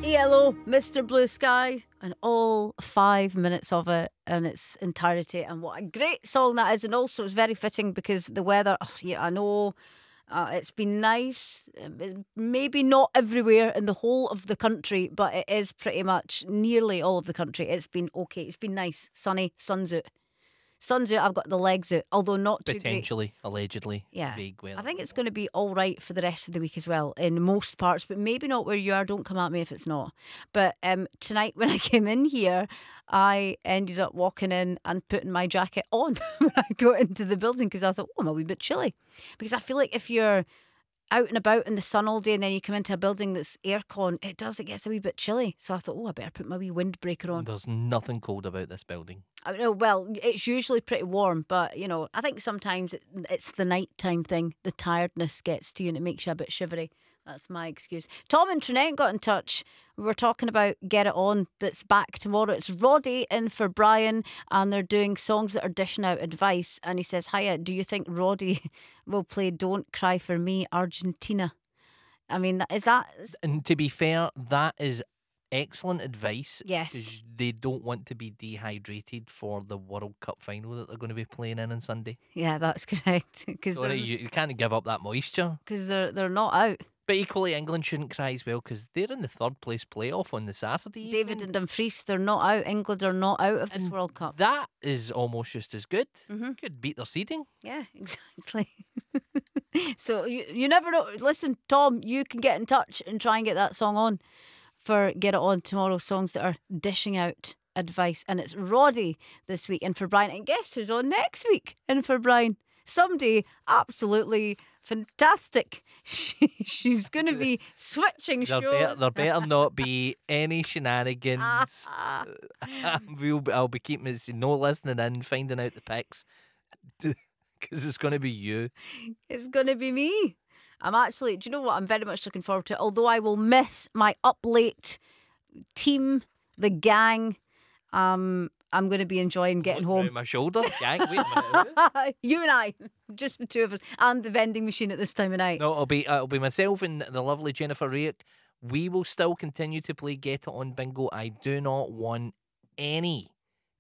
ELO, Mr. Blue Sky, and all 5 minutes of it in its entirety. And what a great song that is. And also it's very fitting because the weather, yeah, I know it's been nice. Maybe not everywhere in the whole of the country, but it is pretty much nearly all of the country. It's been okay. It's been nice, sunny, sun's out. Sun's out, I've got the legs out, although not too Potentially, allegedly, yeah. vague weather. I think it's going to be all right for the rest of the week as well in most parts, but maybe not where you are. Don't come at me if it's not. But tonight when I came in here, I ended up walking in and putting my jacket on when I got into the building because I thought, oh, I'm a wee bit chilly. Because I feel like if you're out and about in the sun all day and then you come into a building that's aircon, it gets a wee bit chilly. So I thought, oh, I better put my wee windbreaker on. There's nothing cold about this building. I know, well, it's usually pretty warm, but, you know, I think sometimes it's the nighttime thing. The tiredness gets to you and it makes you a bit shivery. That's my excuse. Tom and Trinette got in touch. We were talking about Get It On that's back tomorrow. It's Roddy in for Brian and they're doing songs that are dishing out advice. And he says, hiya, do you think Roddy will play Don't Cry For Me, Argentina? I mean, is that... And to be fair, that is excellent advice. Yes. Because they don't want to be dehydrated for the World Cup final that they're going to be playing in on Sunday. Yeah, that's correct. Because you can't give up that moisture. they're not out. But equally, England shouldn't cry as well because they're in the third place playoff on the Saturday. David and Dumfries, they're not out. England are not out of this And World Cup. That is almost just as good. Mm-hmm. Could beat their seeding. Yeah, exactly. So you never know. Listen, Tom, you can get in touch and try and get that song on for Get It On tomorrow. Songs that are dishing out advice. And it's Roddy this week and for Brian. And guess who's on next week and for Brian? Somebody absolutely fantastic. She's going to be switching shows. There better not be any shenanigans. I'll be keeping it, no listening in, finding out the picks. Because it's going to be you. It's going to be me. I'm actually, do you know what? I'm very much looking forward to it. Although I will miss my up late team, the gang. I'm going to be enjoying getting home. Out my shoulder, gang. Wait a minute. You and I, just the two of us, and the vending machine at this time of night. No, it'll be myself and the lovely Jennifer Raick. We will still continue to play Get It On Bingo. I do not want any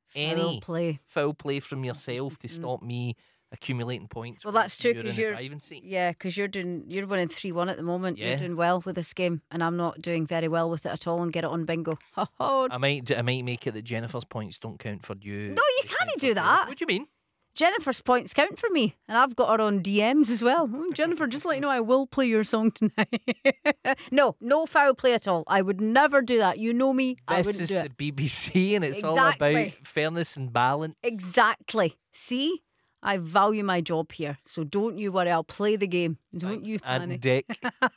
foul play from yourself to stop me accumulating points. Well, that's true because you're in the driving seat. Yeah, because you're winning 3-1 at the moment. Yeah. You're doing well with this game, and I'm not doing very well with it at all. And Get It On Bingo. I might make it that Jennifer's points don't count for you. No, you can't do that. What do you mean? Jennifer's points count for me, and I've got her on DMs as well. Jennifer, just let you know, I will play your song tonight. No foul play at all. I would never do that. You know me, I wouldn't do it. This is the BBC, and it's all about fairness and balance. Exactly. See? I value my job here, so don't you worry. I'll play the game. Don't you panic. And Dick.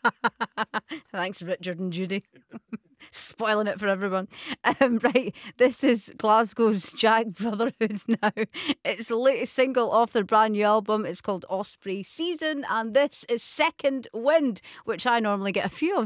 Thanks, Richard and Judy. Spoiling it for everyone. Right, this is Glasgow's Jack Brotherhood now. It's the latest single off their brand new album. It's called Osprey Season, and this is Second Wind, which I normally get a few of